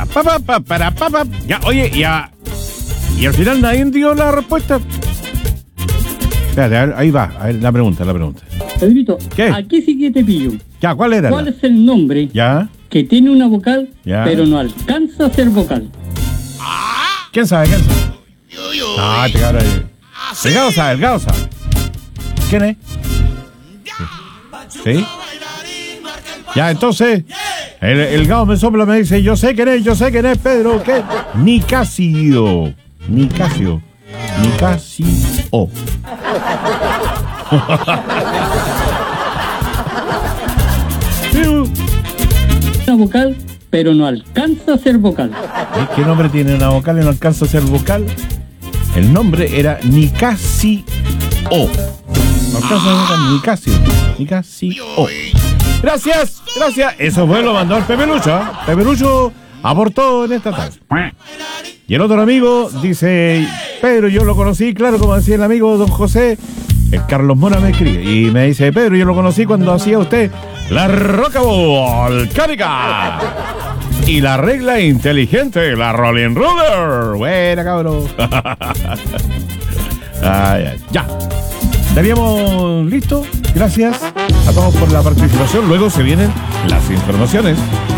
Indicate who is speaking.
Speaker 1: Ya, oye, ya. Y al final nadie dio la respuesta. Espérate, a ver, ahí va. A ver, la pregunta.
Speaker 2: Pedrito,
Speaker 1: ¿Qué?
Speaker 2: aquí sí que te pillo.
Speaker 1: Ya, ¿cuál era?
Speaker 2: ¿Cuál es el nombre
Speaker 1: Ya.
Speaker 2: que tiene una vocal,
Speaker 1: Ya.
Speaker 2: pero no alcanza a ser vocal?
Speaker 1: ¿Quién sabe? Ah, este cabrón ahí. El Gao sabe. ¿Quién es? ¿Sí? Ya, entonces, el Gao me sopla, me dice, yo sé quién es, Pedro, ¿qué? Nicasio.
Speaker 2: Una vocal, pero no alcanza a ser vocal.
Speaker 1: ¿Qué nombre tiene una vocal y no alcanza a ser vocal? El nombre era Nicasio. No alcanza a ser vocal, Nicasio. Gracias. Eso fue, lo mandó el Pepe Lucho. Pepe Lucho aportó en esta tarde. Y el otro amigo dice, Pedro, yo lo conocí, claro, como decía el amigo don José, el Carlos Mora me escribe y me dice, Pedro, yo lo conocí cuando hacía usted la roca volcánica y la regla inteligente, la Rolling Roller. Buena, cabrón. Ya. ¿Estaríamos listos? Gracias a todos por la participación. Luego se vienen las informaciones.